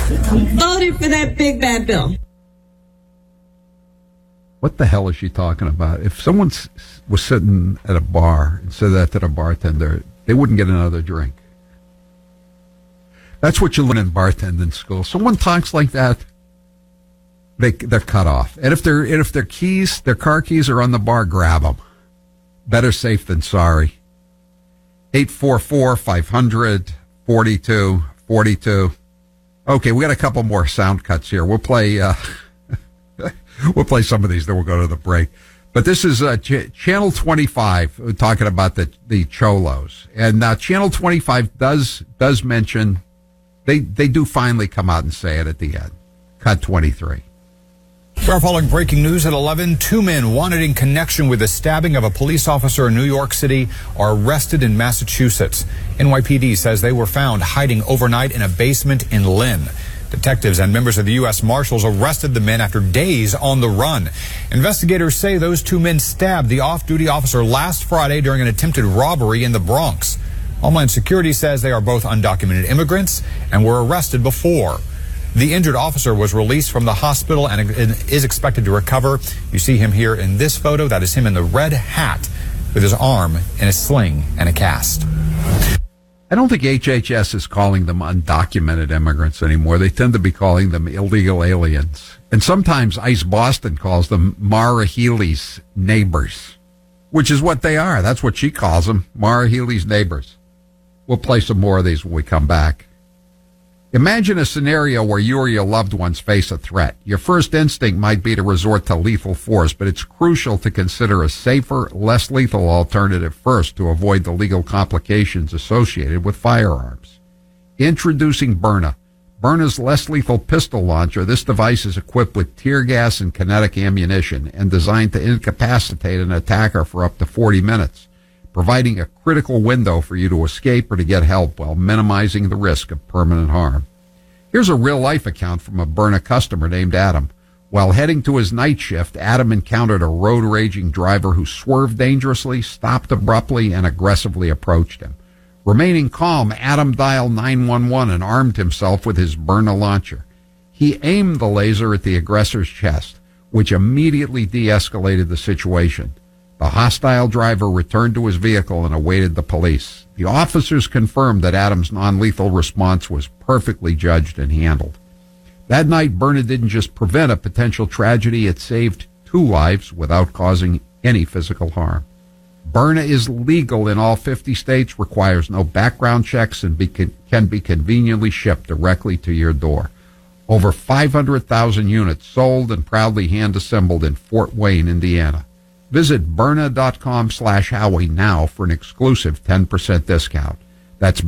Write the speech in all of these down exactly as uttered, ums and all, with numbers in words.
voted for that big bad bill. What the hell is she talking about? If someone s- was sitting at a bar and said that to the bartender, they wouldn't get another drink. That's what you learn in bartending school. Someone talks like that, they they're cut off. And if their and if their keys, their car keys are on the bar, grab them. Better safe than sorry. eight four four, five hundred, forty-two forty-two. Okay, we got a couple more sound cuts here. We'll play. Uh, we'll play some of these. Then we'll go to the break. But this is uh, Ch- Channel twenty-five talking about the the Cholos, and uh, Channel twenty-five does does mention. They they do finally come out and say it at the end. Cut twenty-three. We are following breaking news at eleven. Two men wanted in connection with the stabbing of a police officer in New York City are arrested in Massachusetts. N Y P D says they were found hiding overnight in a basement in Lynn. Detectives and members of the U S Marshals arrested the men after days on the run. Investigators say those two men stabbed the off-duty officer last Friday during an attempted robbery in the Bronx. Homeland Security says they are both undocumented immigrants and were arrested before. The injured officer was released from the hospital and is expected to recover. You see him here in this photo. That is him in the red hat with his arm in a sling and a cast. I don't think H H S is calling them undocumented immigrants anymore. They tend to be calling them illegal aliens. And sometimes ICE Boston calls them Maura Healey's neighbors, which is what they are. That's what she calls them, Maura Healey's neighbors. We'll play some more of these when we come back. Imagine a scenario where you or your loved ones face a threat. Your first instinct might be to resort to lethal force, but it's crucial to consider a safer, less lethal alternative first to avoid the legal complications associated with firearms. Introducing Byrna. Byrna's less lethal pistol launcher. This device is equipped with tear gas and kinetic ammunition and designed to incapacitate an attacker for up to forty minutes, providing a critical window for you to escape or to get help while minimizing the risk of permanent harm. Here's a real-life account from a Byrna customer named Adam. While heading to his night shift, Adam encountered a road-raging driver who swerved dangerously, stopped abruptly, and aggressively approached him. Remaining calm, Adam dialed nine one one and armed himself with his Byrna launcher. He aimed the laser at the aggressor's chest, which immediately de-escalated the situation. The hostile driver returned to his vehicle and awaited the police. The officers confirmed that Adam's non-lethal response was perfectly judged and handled. That night, Byrna didn't just prevent a potential tragedy, it saved two lives without causing any physical harm. Byrna is legal in all fifty states, requires no background checks, and be, can be conveniently shipped directly to your door. Over five hundred thousand units sold and proudly hand-assembled in Fort Wayne, Indiana. Visit Byrna.com slash Howie now for an exclusive ten percent discount. That's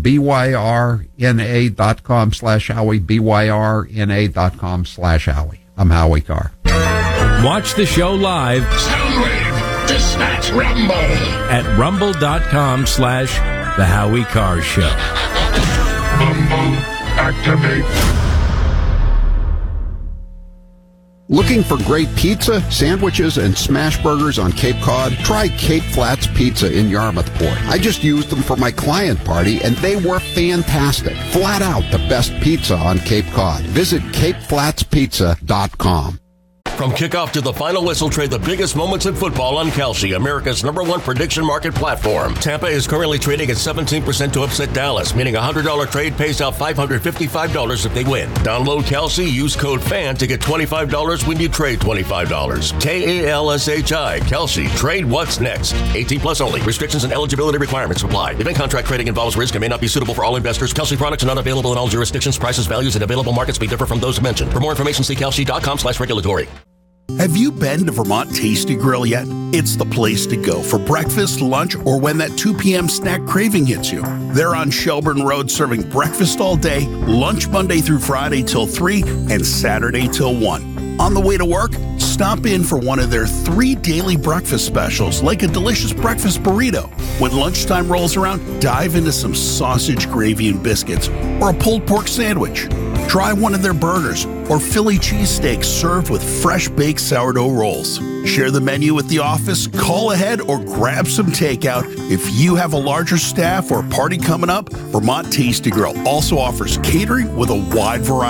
B-Y-R-N-A dot com slash Howie, B-Y-R-N-A dot com slash Howie. I'm Howie Carr. Watch the show live. Soundwave, dispatch Rumble. At rumble.com slash The Howie Carr Show. Rumble, activate. Looking for great pizza, sandwiches, and smash burgers on Cape Cod? Try Cape Flats Pizza in Yarmouthport. I just used them for my client party, and they were fantastic. Flat out the best pizza on Cape Cod. Visit cape flats pizza dot com. From kickoff to the final whistle, trade the biggest moments in football on Kalshi, America's number one prediction market platform. Tampa is currently trading at seventeen percent to upset Dallas, meaning a one hundred dollars trade pays out five hundred fifty-five dollars if they win. Download Kalshi, use code FAN to get twenty-five dollars when you trade twenty-five dollars. K A L S H I, Kalshi. Trade what's next. eighteen plus only. Restrictions and eligibility requirements apply. Event contract trading involves risk and may not be suitable for all investors. Kalshi products are not available in all jurisdictions. Prices, values, and available markets may differ from those mentioned. For more information, see Kalshi.com slash regulatory. Have you been to Vermont Tasty Grill yet? It's the place to go for breakfast, lunch, or when that two p.m. snack craving hits you. They're on Shelburne Road serving breakfast all day, lunch Monday through Friday till three, and Saturday till one. On the way to work, stop in for one of their three daily breakfast specials, like a delicious breakfast burrito. When lunchtime rolls around, dive into some sausage, gravy, and biscuits, or a pulled pork sandwich. Try one of their burgers or Philly cheesesteaks served with fresh baked sourdough rolls. Share the menu with the office, call ahead, or grab some takeout. If you have a larger staff or party coming up, Vermont Tasty Grill also offers catering with a wide variety